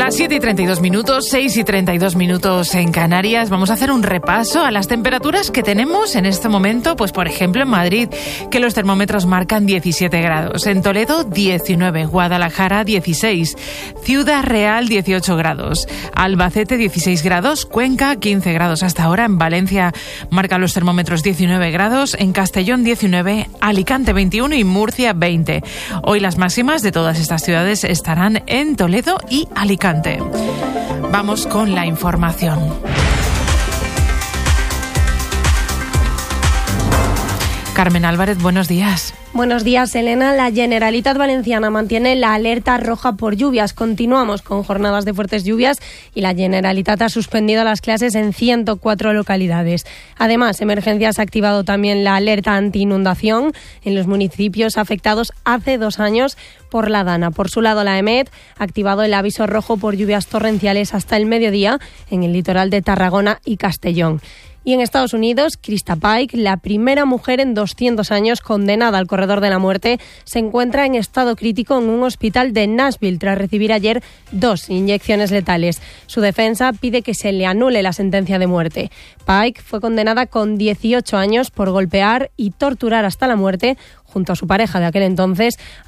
Las 7:32, 6:32 en Canarias. Vamos a hacer un repaso a las temperaturas que tenemos en este momento. Pues, por ejemplo, en Madrid, que los termómetros marcan 17 grados. En Toledo, 19. Guadalajara, 16. Ciudad Real, 18 grados. Albacete, 16 grados. Cuenca, 15 grados hasta ahora. En Valencia marcan los termómetros 19 grados. En Castellón, 19. Alicante, 21. Y Murcia, 20. Hoy las máximas de todas estas ciudades estarán en Toledo y Alicante. Vamos con la información. Carmen Álvarez, buenos días. Buenos días, Elena. La Generalitat Valenciana mantiene la alerta roja por lluvias. Continuamos con jornadas de fuertes lluvias y la Generalitat ha suspendido las clases en 104 localidades. Además, Emergencias ha activado también la alerta anti-inundación en los municipios afectados hace 2 años por la Dana. Por su lado, la EMET ha activado el aviso rojo por lluvias torrenciales hasta el mediodía en el litoral de Tarragona y Castellón. Y en Estados Unidos, Krista Pike, la primera mujer en 200 años condenada al corredor de la muerte, se encuentra en estado crítico en un hospital de Nashville tras recibir ayer 2 inyecciones letales. Su defensa pide que se le anule la sentencia de muerte. Pike fue condenada con 18 años por golpear y torturar hasta la muerte, junto a su pareja de aquel entonces,